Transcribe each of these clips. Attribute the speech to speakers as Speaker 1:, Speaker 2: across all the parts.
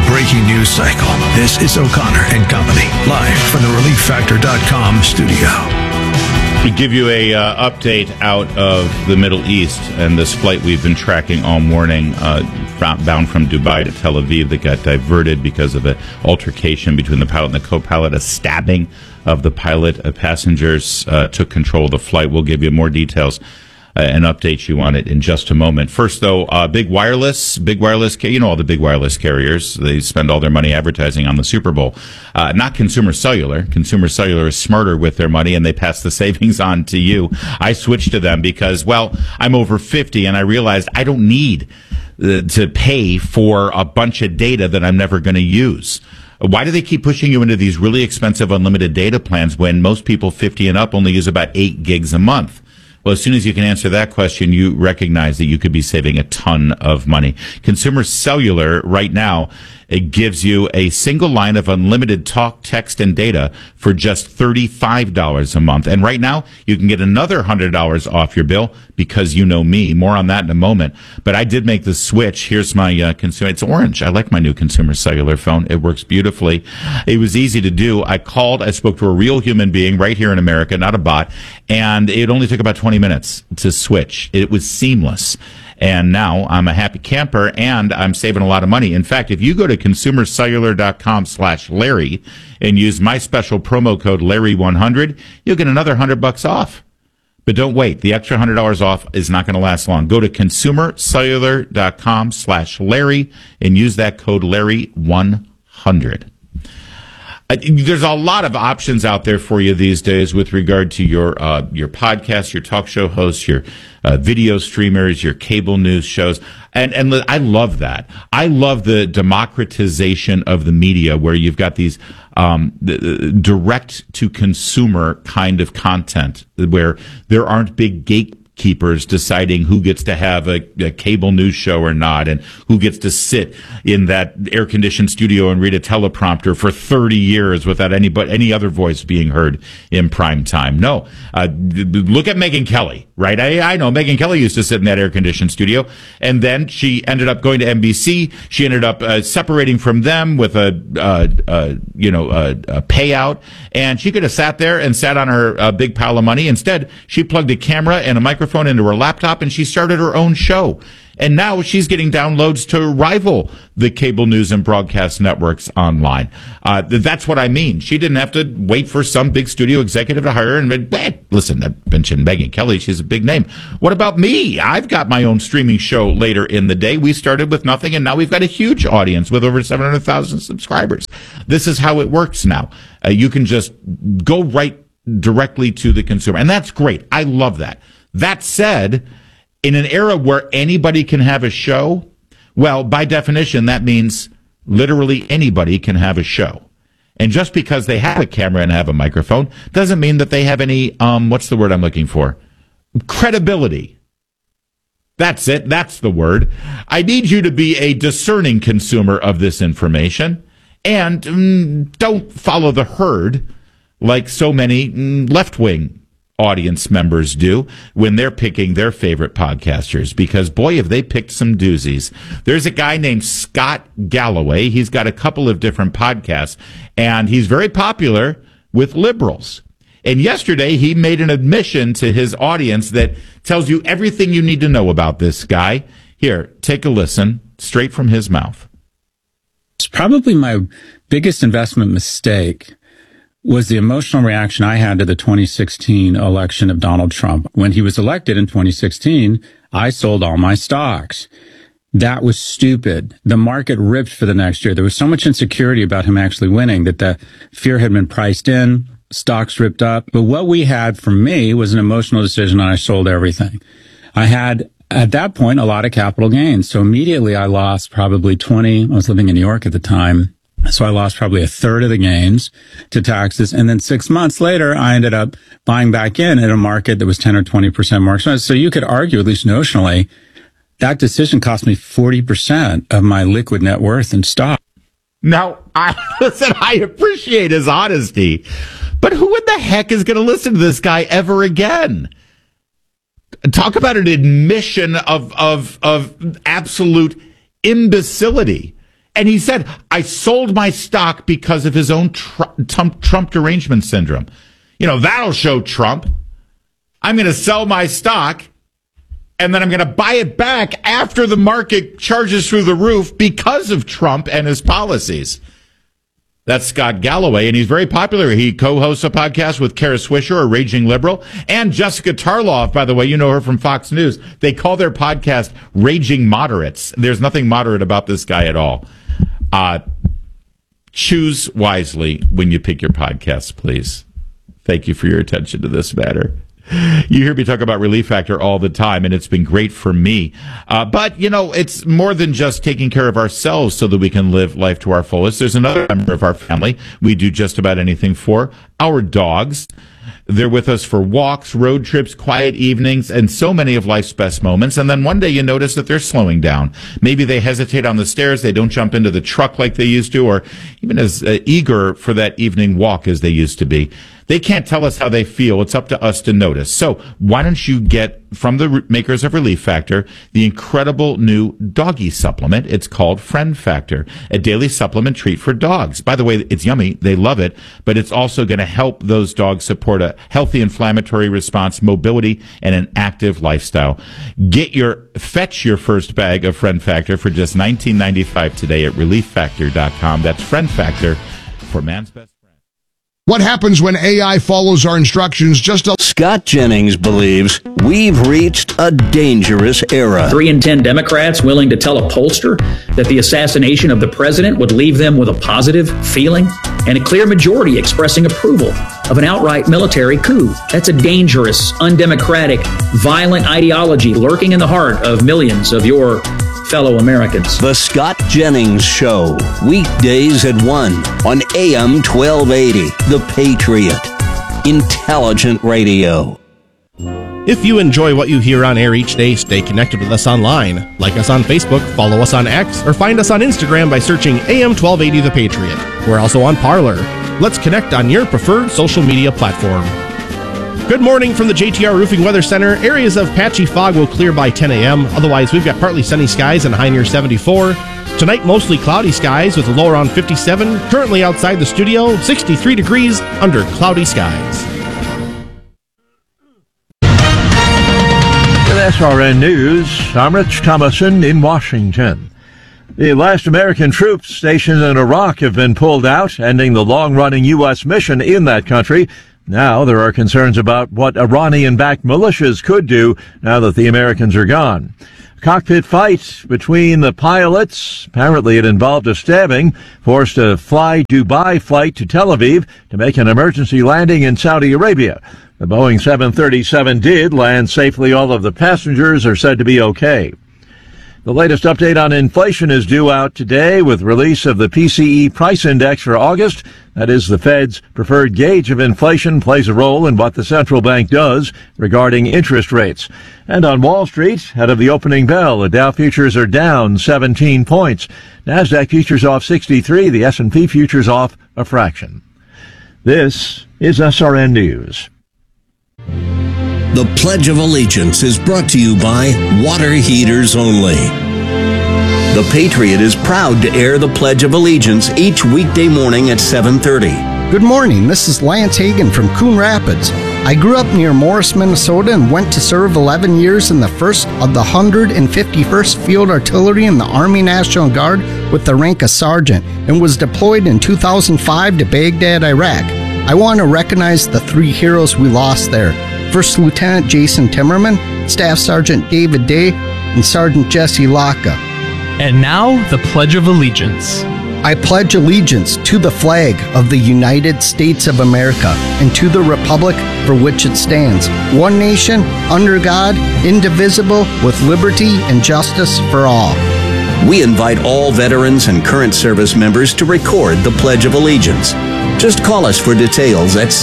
Speaker 1: breaking news cycle. This is O'Connor and Company, live from the ReliefFactor.com studio.
Speaker 2: We give you a update out of the Middle East and this flight we've been tracking all morning, bound from Dubai to Tel Aviv, that got diverted because of an altercation between the pilot and the co-pilot, a stabbing of the pilot. Passengers took control of the flight. We'll give you more details and update you on it in just a moment. First, though, big wireless, you know all the big wireless carriers. They spend all their money advertising on the Super Bowl. Not Consumer Cellular. Consumer Cellular is smarter with their money, and they pass the savings on to you. I switched to them because, well, I'm over 50, and I realized I don't need to pay for a bunch of data that I'm never going to use. Why do they keep pushing you into these really expensive unlimited data plans when most people 50 and up only use about 8 gigs a month? Well, as soon as you can answer that question, you recognize that you could be saving a ton of money. Consumer Cellular right now, it gives you a single line of unlimited talk, text, and data for just $35 a month. And right now, you can get another $100 off your bill because you know me. More on that in a moment. But I did make the switch. Here's my consumer. It's orange. I like my new Consumer Cellular phone. It works beautifully. It was easy to do. I spoke to a real human being right here in America, not a bot, and it only took about 20 minutes to switch. It was seamless. And now I'm a happy camper, and I'm saving a lot of money. In fact, if you go to consumercellular.com/Larry and use my special promo code Larry100, you'll get another $100 off. But don't wait. The extra $100 off is not going to last long. Go to consumercellular.com/Larry and use that code Larry100. There's a lot of options out there for you these days with regard to your podcast, your talk show hosts, your video streamers, your cable news shows. And I love that. I love the democratization of the media where you've got these direct to consumer kind of content where there aren't big gatekeepers deciding who gets to have a cable news show or not, and who gets to sit in that air-conditioned studio and read a teleprompter for 30 years without any other voice being heard in prime time. No. Look at Megyn Kelly, right? I know Megyn Kelly used to sit in that air-conditioned studio, and then she ended up going to NBC. She ended up separating from them with a payout, and she could have sat there and sat on her big pile of money. Instead, she plugged a camera and a microphone into her laptop, and she started her own show. And now she's getting downloads to rival the cable news and broadcast networks online. That's what I mean. She didn't have to wait for some big studio executive to hire her. And listen, I mentioned Megyn Kelly. She's a big name. What about me? I've got my own streaming show later in the day. We started with nothing, and now we've got a huge audience with over 700,000 subscribers. This is how it works now. You can just go right directly to the consumer. And that's great. I love that. That said, in an era where anybody can have a show, well, by definition, that means literally anybody can have a show. And just because they have a camera and have a microphone doesn't mean that they have any, what's the word I'm looking for? Credibility. That's it. That's the word. I need you to be a discerning consumer of this information and don't follow the herd like so many left-wing audience members do when they're picking their favorite podcasters, because boy, have they picked some doozies. There's a guy named Scott Galloway. He's got a couple of different podcasts, and he's very popular with liberals. And yesterday, he made an admission to his audience that tells you everything you need to know about this guy. Here, take a listen, straight from his mouth.
Speaker 3: It's probably my biggest investment mistake was the emotional reaction I had to the 2016 election of Donald Trump. When he was elected in 2016, I sold all my stocks. That was stupid. The market ripped for the next year. There was so much insecurity about him actually winning that the fear had been priced in, stocks ripped up. But what we had for me was an emotional decision, and I sold everything. I had, at that point, a lot of capital gains. So immediately I lost probably I was living in New York at the time. So I lost probably a third of the gains to taxes. And then 6 months later, I ended up buying back in at a market that was 10 or 20% more expensive. So you could argue, at least notionally, that decision cost me 40% of my liquid net worth in stock.
Speaker 2: Now, I appreciate his honesty, but who in the heck is going to listen to this guy ever again? Talk about an admission of absolute imbecility. And he said, I sold my stock because of his own Trump derangement syndrome. That'll show Trump. I'm going to sell my stock, and then I'm going to buy it back after the market charges through the roof because of Trump and his policies. That's Scott Galloway, and he's very popular. He co-hosts a podcast with Kara Swisher, a raging liberal, and Jessica Tarloff, by the way. You know her from Fox News. They call their podcast Raging Moderates. There's nothing moderate about this guy at all. Choose wisely when you pick your podcasts, please. Thank you for your attention to this matter. You hear me talk about Relief Factor all the time, and it's been great for me. But, it's more than just taking care of ourselves so that we can live life to our fullest. There's another member of our family we do just about anything for, our dogs. They're with us for walks, road trips, quiet evenings, and so many of life's best moments. And then one day you notice that they're slowing down. Maybe they hesitate on the stairs, they don't jump into the truck like they used to, or even as eager for that evening walk as they used to be. They can't tell us how they feel. It's up to us to notice. So why don't you get from the makers of Relief Factor the incredible new doggy supplement? It's called Friend Factor, a daily supplement treat for dogs. By the way, it's yummy. They love it, but it's also going to help those dogs support a healthy inflammatory response, mobility, and an active lifestyle. Fetch your first bag of Friend Factor for just $19.95 today at ReliefFactor.com. That's Friend Factor for man's best.
Speaker 4: What happens when AI follows our instructions just a...
Speaker 5: Scott Jennings believes we've reached a dangerous era.
Speaker 6: 3 in 10 Democrats willing to tell a pollster that the assassination of the president would leave them with a positive feeling, and a clear majority expressing approval of an outright military coup. That's a dangerous, undemocratic, violent ideology lurking in the heart of millions of your fellow Americans.
Speaker 5: The Scott Jennings Show, weekdays at 1 on AM 1280, The Patriot. Intelligent radio.
Speaker 7: If you enjoy what you hear on air each day, stay connected with us online. Like us on Facebook, follow us on X, or find us on Instagram by searching AM 1280 The Patriot. We're also on Parler. Let's connect on your preferred social media platform. Good morning from the JTR Roofing Weather Center. Areas of patchy fog will clear by 10 a.m. Otherwise, we've got partly sunny skies and a high near 74. Tonight, mostly cloudy skies with a low around 57. Currently outside the studio, 63 degrees under cloudy skies.
Speaker 8: With SRN News, I'm Rich Thomason in Washington. The last American troops stationed in Iraq have been pulled out, ending the long-running U.S. mission in that country. Now there are concerns about what Iranian-backed militias could do now that the Americans are gone. Cockpit fight between the pilots. Apparently it involved a stabbing, forced a Fly Dubai flight to Tel Aviv to make an emergency landing in Saudi Arabia. The Boeing 737 did land safely. All of the passengers are said to be okay. The latest update on inflation is due out today with release of the PCE price index for August. That is, the Fed's preferred gauge of inflation, plays a role in what the central bank does regarding interest rates. And on Wall Street, ahead of the opening bell, the Dow futures are down 17 points. NASDAQ futures off 63, the S&P futures off a fraction. This is SRN News.
Speaker 5: The Pledge of Allegiance is brought to you by Water Heaters Only. The Patriot is proud to air the Pledge of Allegiance each weekday morning at 7:30.
Speaker 9: Good morning, this is Lance Hagan from Coon Rapids. I grew up near Morris, Minnesota and went to serve 11 years in the 1st of the 151st Field Artillery in the Army National Guard with the rank of sergeant and was deployed in 2005 to Baghdad, Iraq. I want to recognize the 3 heroes we lost there. First Lieutenant Jason Timmerman, Staff Sergeant David Day, and Sergeant Jesse Laka.
Speaker 10: And now, the Pledge of Allegiance.
Speaker 9: I pledge allegiance to the flag of the United States of America and to the republic for which it stands, one nation, under God, indivisible, with liberty and justice for all.
Speaker 5: We invite all veterans and current service members to record the Pledge of Allegiance. Just call us for details at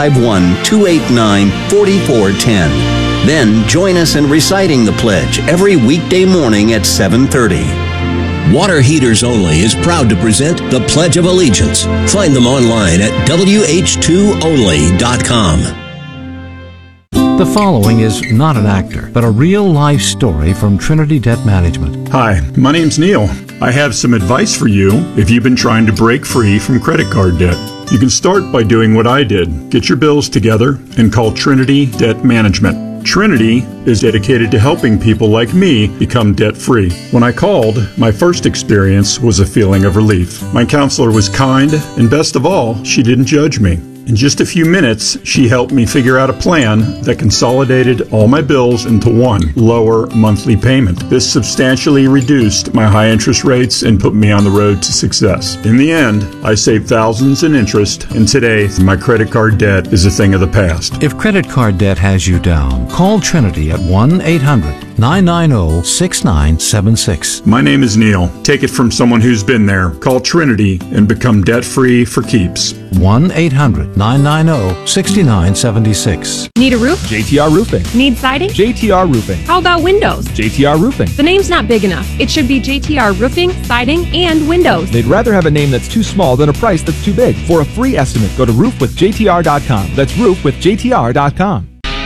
Speaker 5: 651-289-4410. Then join us in reciting the pledge every weekday morning at 7:30. Water Heaters Only is proud to present the Pledge of Allegiance. Find them online at wh2only.com.
Speaker 11: The following is not an actor, but a real-life story from Trinity Debt Management.
Speaker 12: Hi, my name's Neil. I have some advice for you if you've been trying to break free from credit card debt. You can start by doing what I did. Get your bills together and call Trinity Debt Management. Trinity is dedicated to helping people like me become debt-free. When I called, my first experience was a feeling of relief. My counselor was kind, and best of all, she didn't judge me. In just a few minutes, she helped me figure out a plan that consolidated all my bills into one lower monthly payment. This substantially reduced my high interest rates and put me on the road to success. In the end, I saved thousands in interest, and today, my credit card debt is a thing of the past.
Speaker 11: If credit card debt has you down, call Trinity at 1-800-990-6976.
Speaker 12: My name is Neil. Take it from someone who's been there. Call Trinity and become debt-free for keeps.
Speaker 11: 1-800-990-6976.
Speaker 13: Need a roof?
Speaker 14: JTR Roofing.
Speaker 13: Need siding?
Speaker 14: JTR Roofing.
Speaker 13: How about windows?
Speaker 14: JTR Roofing.
Speaker 13: The name's not big enough. It should be JTR Roofing, Siding, and Windows.
Speaker 14: They'd rather have a name that's too small than a price that's too big. For a free estimate, go to roofwithjtr.com. That's roofwithjtr.com.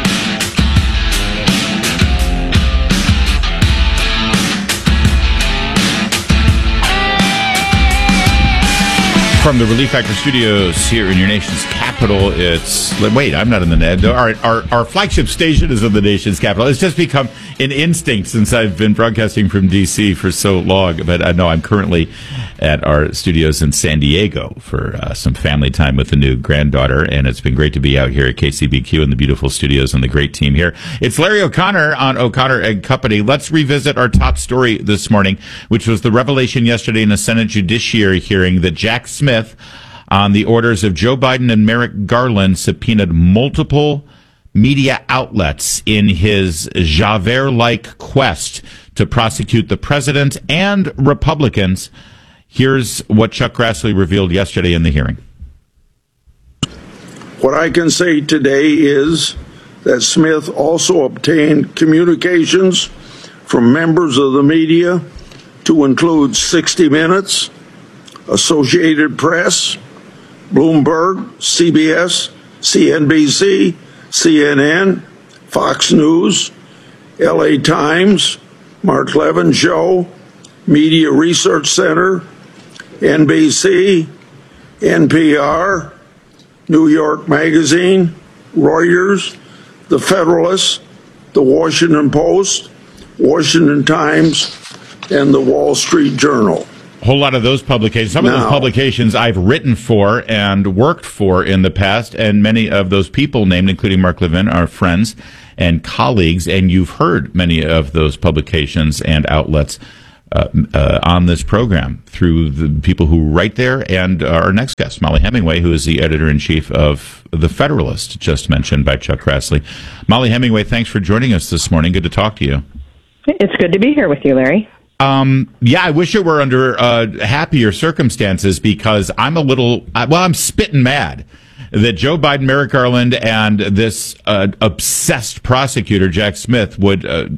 Speaker 2: From the Relief Factor Studios here in your nation's capital, it's... Wait, I'm not in the net. Our flagship station is in the nation's capital. It's just become an instinct since I've been broadcasting from D.C. for so long. But I know I'm currently at our studios in San Diego for some family time with the new granddaughter. And it's been great to be out here at KCBQ in the beautiful studios and the great team here. It's Larry O'Connor on O'Connor and Company. Let's revisit our top story this morning, which was the revelation yesterday in the Senate Judiciary hearing that Jack Smith, on the orders of Joe Biden and Merrick Garland, subpoenaed multiple media outlets in his Javert-like quest to prosecute the president and Republicans. Here's what Chuck Grassley revealed yesterday in the hearing.
Speaker 15: What I can say today is that Smith also obtained communications from members of the media to include 60 Minutes, Associated Press, Bloomberg, CBS, CNBC, CNN, Fox News, LA Times, Mark Levin Show, Media Research Center, NBC, NPR, New York Magazine, Reuters, The Federalist, The Washington Post, Washington Times, and The Wall Street Journal.
Speaker 2: A whole lot of those publications. Some of those publications I've written for and worked for in the past, and many of those people named, including Mark Levin, are friends and colleagues, and you've heard many of those publications and outlets on this program through the people who write there, and our next guest, Mollie Hemingway, who is the editor-in-chief of The Federalist, just mentioned by Chuck Grassley. Mollie Hemingway, thanks for joining us this morning. Good to talk to you.
Speaker 16: It's good to be here with you, Larry.
Speaker 2: Yeah, I wish it were under happier circumstances, because I'm I'm spitting mad that Joe Biden, Merrick Garland, and this obsessed prosecutor, Jack Smith, would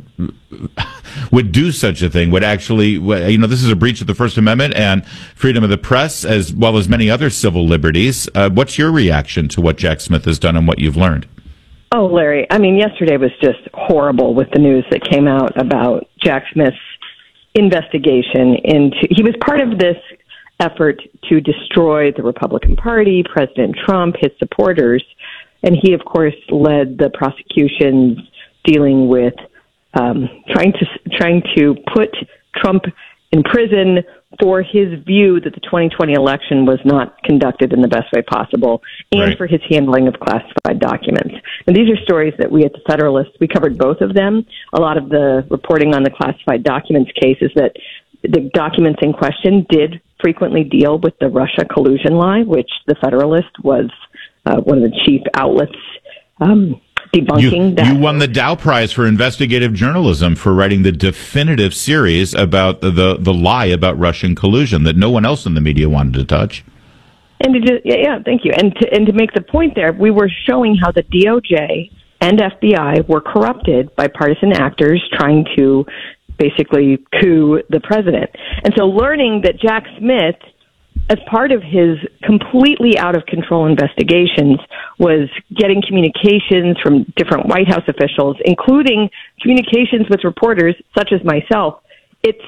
Speaker 2: do such a thing, would actually, this is a breach of the First Amendment and freedom of the press, as well as many other civil liberties. What's your reaction to what Jack Smith has done and what you've learned?
Speaker 16: Oh, Larry, yesterday was just horrible with the news that came out about Jack Smith's investigation he was part of this effort to destroy the Republican Party, President Trump, his supporters, and he, of course, led the prosecutions dealing with trying to put Trump in prison for his view that the 2020 election was not conducted in the best way possible, and for his handling of classified documents. And these are stories that we at the Federalist, we covered both of them. A lot of the reporting on the classified documents case is that the documents in question did frequently deal with the Russia collusion lie, which the Federalist was one of the chief outlets debunking that.
Speaker 2: You won the Dow Prize for investigative journalism for writing the definitive series about the lie about Russian collusion that no one else in the media wanted to touch.
Speaker 16: And thank you. And to make the point there, we were showing how the DOJ and FBI were corrupted by partisan actors trying to basically coup the president. And so learning that Jack Smith, as part of his completely out of control investigations, was getting communications from different White House officials, including communications with reporters such as myself, it's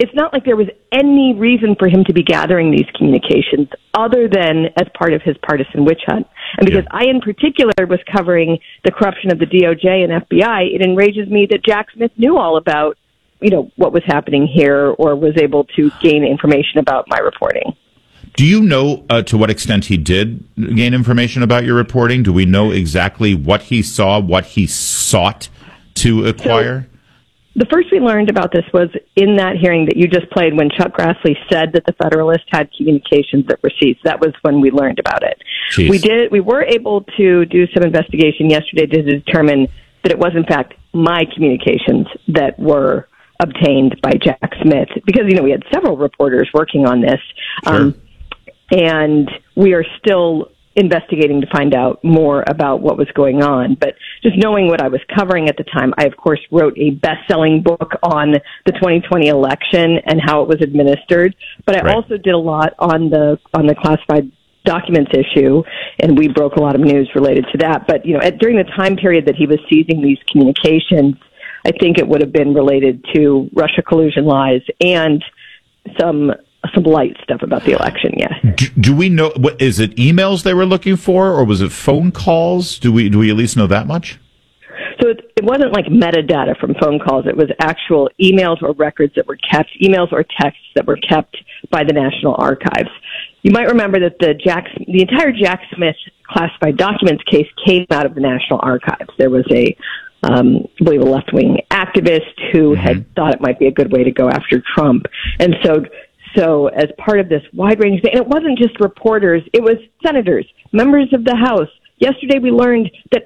Speaker 16: it's not like there was any reason for him to be gathering these communications other than as part of his partisan witch hunt. And because I, in particular, was covering the corruption of the DOJ and FBI, it enrages me that Jack Smith knew all about, what was happening here or was able to gain information about my reporting.
Speaker 2: Do you know to what extent he did gain information about your reporting? Do we know exactly what he saw, what he sought to acquire?
Speaker 16: So, the first we learned about this was in that hearing that you just played when Chuck Grassley said that the Federalist had communications that were seized. That was when we learned about it.
Speaker 2: Jeez.
Speaker 16: We were able to do some investigation yesterday to determine that it was, in fact, my communications that were obtained by Jack Smith. Because, we had several reporters working on this.
Speaker 2: Sure.
Speaker 16: And we are still investigating to find out more about what was going on. But just knowing what I was covering at the time, I, of course, wrote a best-selling book on the 2020 election and how it was administered. But I also did a lot on the classified documents issue, and we broke a lot of news related to that. But, during the time period that he was seizing these communications, I think it would have been related to Russia collusion lies and some light stuff about the election,
Speaker 2: Do we know, is it emails they were looking for, or was it phone calls? Do we at least know that much?
Speaker 16: So it wasn't like metadata from phone calls. It was actual emails or records that were kept, emails or texts that were kept by the National Archives. You might remember that the entire Jack Smith classified documents case came out of the National Archives. There was I believe a left-wing activist who had thought it might be a good way to go after Trump. And so as part of this wide-ranging thing, and it wasn't just reporters, it was senators, members of the House. Yesterday we learned that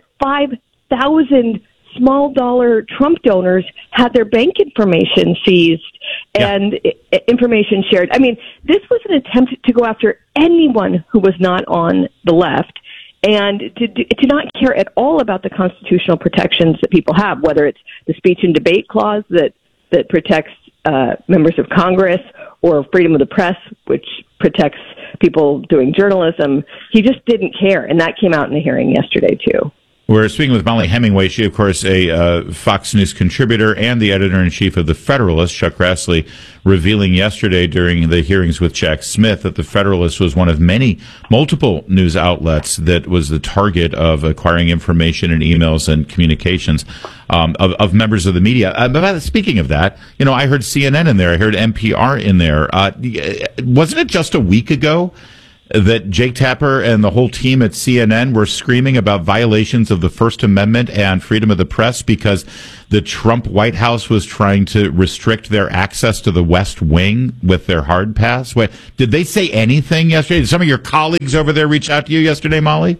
Speaker 16: 5,000 small-dollar Trump donors had their bank information seized and information shared. I mean, this was an attempt to go after anyone who was not on the left and to not care at all about the constitutional protections that people have, whether it's the speech and debate clause that protects members of Congress, or freedom of the press, which protects people doing journalism. He just didn't care, and that came out in the hearing yesterday, too.
Speaker 2: We're speaking with Mollie Hemingway. She, of course, a Fox News contributor and the editor-in-chief of The Federalist. Chuck Grassley revealing yesterday during the hearings with Jack Smith that The Federalist was one of multiple news outlets that was the target of acquiring information and emails and communications of members of the media. But speaking of that, I heard CNN in there. I heard NPR in there. Wasn't it just a week ago that Jake Tapper and the whole team at CNN were screaming about violations of the First Amendment and freedom of the press because the Trump White House was trying to restrict their access to the West Wing with their hard pass? Did they say anything yesterday? Did some of your colleagues over there reach out to you yesterday, Mollie?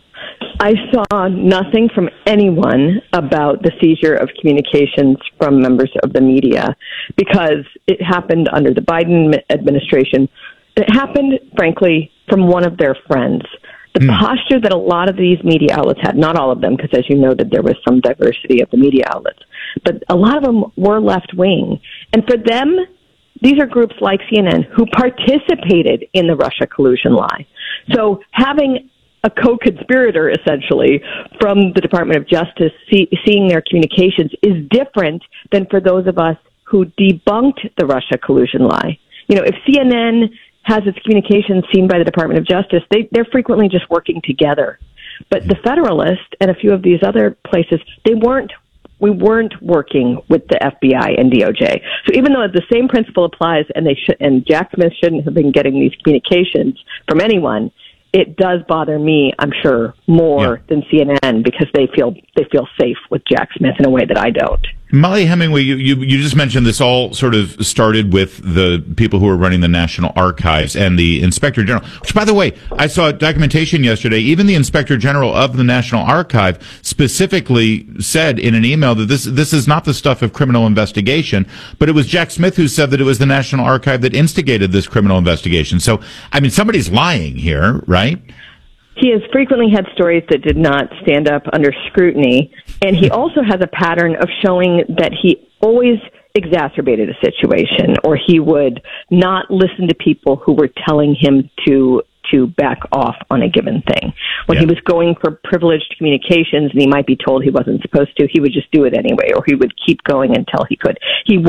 Speaker 16: I saw nothing from anyone about the seizure of communications from members of the media because it happened under the Biden administration. It happened, frankly, from one of their friends. The posture that a lot of these media outlets had, not all of them, because as you know, that there was some diversity of the media outlets, but a lot of them were left-wing. And for them, these are groups like CNN who participated in the Russia collusion lie. So having a co-conspirator, essentially, from the Department of Justice seeing their communications is different than for those of us who debunked the Russia collusion lie. If CNN has its communications seen by the Department of Justice, they're frequently just working together. But the Federalist and a few of these other places, we weren't working with the FBI and DOJ. So even though the same principle applies and Jack Smith shouldn't have been getting these communications from anyone, it does bother me, I'm sure, more than CNN because they feel safe with Jack Smith in a way that I don't.
Speaker 2: Mollie Hemingway, you just mentioned this all sort of started with the people who were running the National Archives and the Inspector General, which, by the way, I saw documentation yesterday. Even the Inspector General of the National Archive specifically said in an email that this is not the stuff of criminal investigation, but it was Jack Smith who said that it was the National Archive that instigated this criminal investigation. So, I mean, somebody's lying here, right?
Speaker 16: He has frequently had stories that did not stand up under scrutiny, and he also has a pattern of showing that he always exacerbated a situation, or he would not listen to people who were telling him to back off on a given thing. When he was going for privileged communications and he might be told he wasn't supposed to, he would just do it anyway, or he would keep going until he could. He was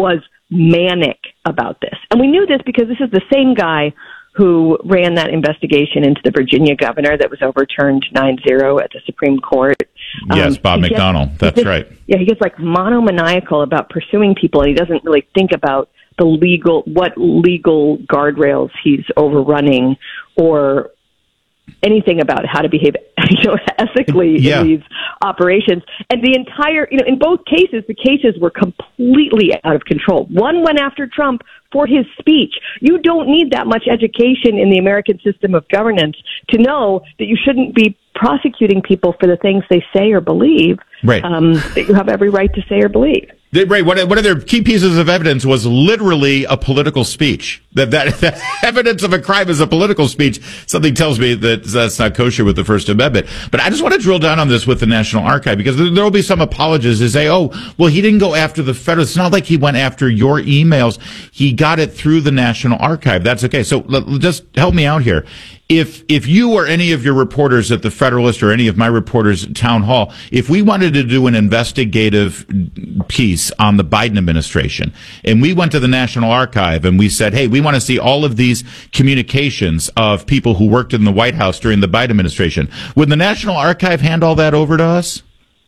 Speaker 16: manic about this. And we knew this because this is the same guy who ran that investigation into the Virginia governor that was overturned 9-0 at the Supreme Court.
Speaker 2: Yes, Bob McDonnell. That's right.
Speaker 16: Yeah, he gets like monomaniacal about pursuing people, and he doesn't really think about what legal guardrails he's overrunning or anything about how to behave, ethically in these operations. And the entire, in both cases, the cases were completely out of control. One went after Trump for his speech. You don't need that much education in the American system of governance to know that you shouldn't be prosecuting people for the things they say or believe,
Speaker 2: right.
Speaker 16: That you have every right to say or believe.
Speaker 2: Right. One of their key pieces of evidence was literally a political speech. That evidence of a crime is a political speech. Something tells me that that's not kosher with the First Amendment. But I just want to drill down on this with the National Archive, because there will be some apologists who say, oh, well, he didn't go after the federal. It's not like he went after your emails. He got it through the National Archive. That's okay. So just help me out here. If you or any of your reporters at the Federalist or any of my reporters at Town Hall, if we wanted to do an investigative piece on the Biden administration and we went to the National Archive and we said, hey, we want to see all of these communications of people who worked in the White House during the Biden administration, would the National Archive hand all that over to us?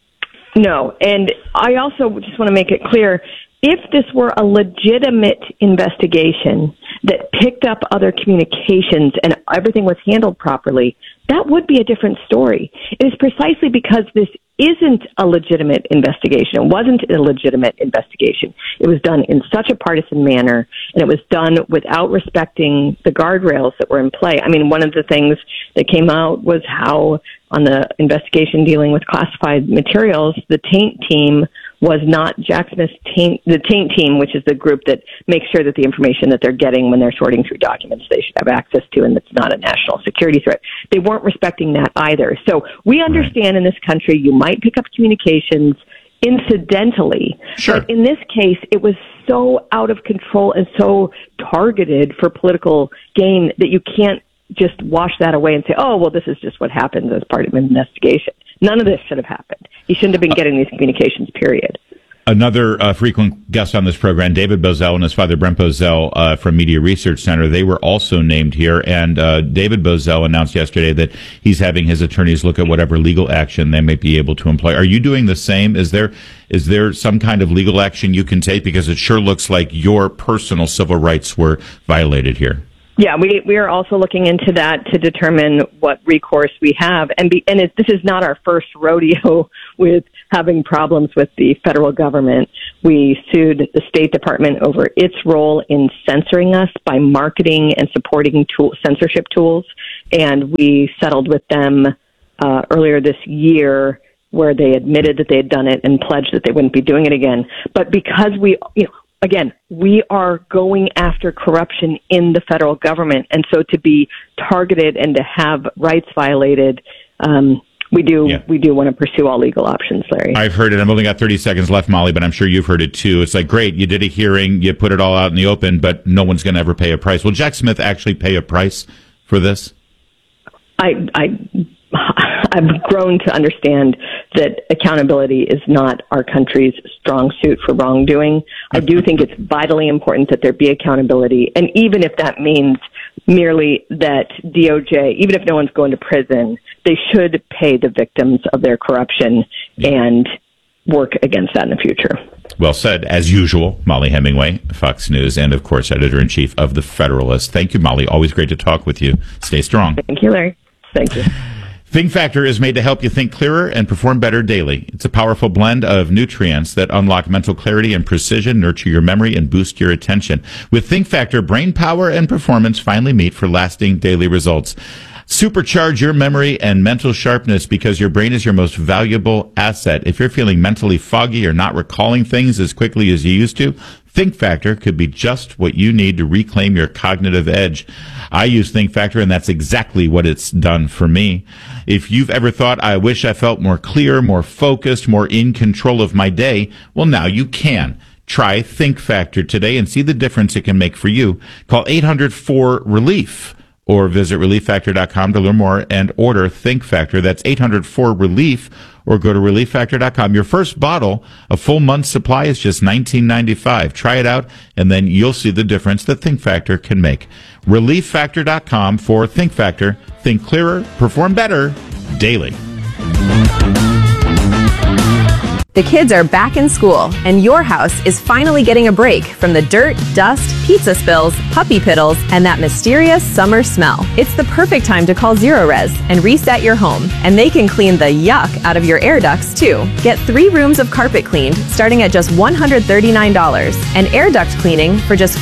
Speaker 16: No. And I also just want to make it clear, if this were a legitimate investigation that picked up other communications and everything was handled properly, that would be a different story. It is precisely because this isn't a legitimate investigation. It wasn't a legitimate investigation. It was done in such a partisan manner, and it was done without respecting the guardrails that were in play. I mean, one of the things that came out was how on the investigation dealing with classified materials, the taint team was not Jack Smith's the taint team, which is the group that makes sure that the information that they're getting when they're sorting through documents they should have access to, and it's not a national security threat. They weren't respecting that either. So we understand in this country you might pick up communications incidentally,
Speaker 2: sure.
Speaker 16: But in this case, it was so out of control and so targeted for political gain that you can't just wash that away and say, oh, well, this is just what happens as part of an investigation. None of this should have happened. He shouldn't have been getting these communications, period.
Speaker 2: Another frequent guest on this program, David Bozell and his father, Brent Bozell, from Media Research Center, they were also named here. And David Bozell announced yesterday that he's having his attorneys look at whatever legal action they may be able to employ. Are you doing the same? Is there some kind of legal action you can take? Because it sure looks like your personal civil rights were violated here.
Speaker 16: Yeah, we are also looking into that to determine what recourse we have. This is not our first rodeo with having problems with the federal government. We sued the State Department over its role in censoring us by marketing and supporting censorship tools. And we settled with them earlier this year, where they admitted that they had done it and pledged that they wouldn't be doing it again. But because again, we are going after corruption in the federal government, and so to be targeted and to have rights violated, we do want to pursue all legal options, Larry.
Speaker 2: I've heard it. I've only got 30 seconds left, Molly, but I'm sure you've heard it too. It's like, great, you did a hearing, you put it all out in the open, but no one's going to ever pay a price. Will Jack Smith actually pay a price for this? I've grown to understand that accountability is not our country's strong suit for wrongdoing. I do think it's vitally important that there be accountability. And even if that means merely that DOJ, even if no one's going to prison, they should pay the victims of their corruption and work against that in the future. Well said. As usual, Molly Hemingway, Fox News, and of course, editor-in-chief of The Federalist. Thank you, Molly. Always great to talk with you. Stay strong.
Speaker 16: Thank you, Larry. Thank you.
Speaker 2: Think Factor is made to help you think clearer and perform better daily. It's a powerful blend of nutrients that unlock mental clarity and precision, nurture your memory, and boost your attention. With Think Factor, brain power and performance finally meet for lasting daily results. Supercharge your memory and mental sharpness, because your brain is your most valuable asset. If you're feeling mentally foggy or not recalling things as quickly as you used to, Think Factor could be just what you need to reclaim your cognitive edge. I use Think Factor, and that's exactly what it's done for me. If you've ever thought, I wish I felt more clear, more focused, more in control of my day, well, now you can. Try Think Factor today and see the difference it can make for you. Call 800-4-RELIEF or visit ReliefFactor.com to learn more and order Think Factor. That's 800-4RELIEF, or go to ReliefFactor.com. Your first bottle, a full month's supply, is just $19.95. Try it out, and then you'll see the difference that Think Factor can make. ReliefFactor.com for Think Factor. Think clearer, perform better, daily.
Speaker 17: The kids are back in school, and your house is finally getting a break from the dirt, dust, pizza spills, puppy piddles, and that mysterious summer smell. It's the perfect time to call Zerorez and reset your home, and they can clean the yuck out of your air ducts, too. Get 3 rooms of carpet cleaned starting at just $139, and air duct cleaning for just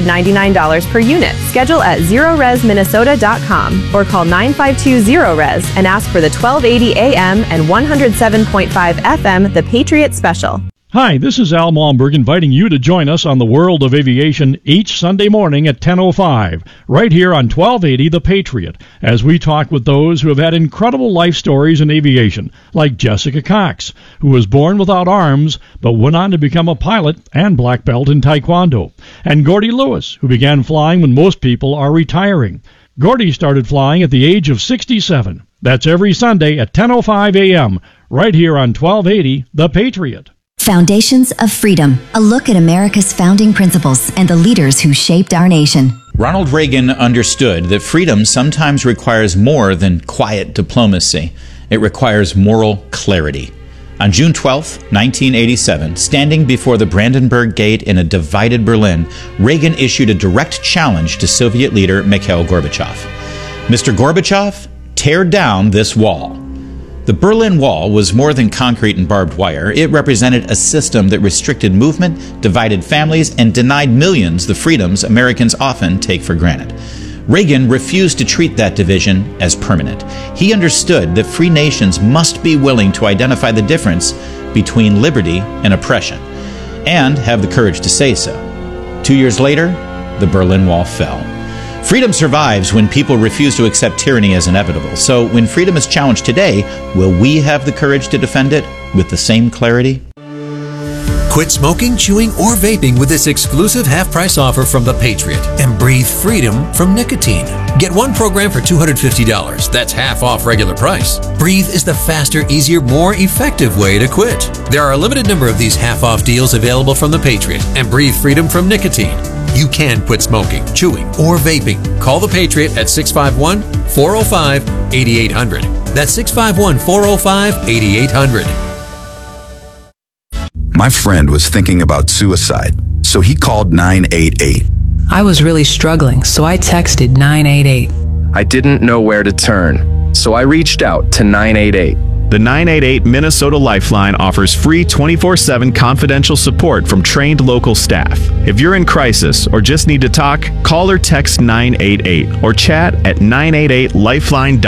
Speaker 17: $499 per unit. Schedule at ZerorezMinnesota.com or call 952-ZEROREZ and ask for the 1280 AM and 107.5 FM, the Patriot Special.
Speaker 18: Hi, this is Al Malmberg inviting you to join us on the World of Aviation each Sunday morning at 10:05, right here on 1280 The Patriot, as we talk with those who have had incredible life stories in aviation, like Jessica Cox, who was born without arms but went on to become a pilot and black belt in Taekwondo, and Gordy Lewis, who began flying when most people are retiring. Gordy started flying at the age of 67. That's every Sunday at 10:05 a.m., right here on 1280 The Patriot.
Speaker 19: Foundations of Freedom, a look at America's founding principles and the leaders who shaped our nation.
Speaker 20: Ronald Reagan understood that freedom sometimes requires more than quiet diplomacy. It requires moral clarity. On June 12, 1987, standing before the Brandenburg Gate in a divided Berlin, Reagan issued a direct challenge to Soviet leader Mikhail Gorbachev. Mr. Gorbachev, tear down this wall. The Berlin Wall was more than concrete and barbed wire. It represented a system that restricted movement, divided families, and denied millions the freedoms Americans often take for granted. Reagan refused to treat that division as permanent. He understood that free nations must be willing to identify the difference between liberty and oppression, and have the courage to say so. 2 years later, the Berlin Wall fell. Freedom survives when people refuse to accept tyranny as inevitable. So when freedom is challenged today, will we have the courage to defend it with the same clarity?
Speaker 21: Quit smoking, chewing, or vaping with this exclusive half-price offer from The Patriot and breathe freedom from nicotine. Get one program for $250. That's half off regular price. Breathe is the faster, easier, more effective way to quit. There are a limited number of these half-off deals available from The Patriot and breathe freedom from nicotine. You can quit smoking, chewing, or vaping. Call The Patriot at 651-405-8800. That's 651-405-8800.
Speaker 22: My friend was thinking about suicide, so he called 988.
Speaker 23: I was really struggling, so I texted 988.
Speaker 24: I didn't know where to turn, so I reached out to 988.
Speaker 25: The 988 Minnesota Lifeline offers free 24/7 confidential support from trained local staff. If you're in crisis or just need to talk, call or text 988 or chat at 988lifeline.com.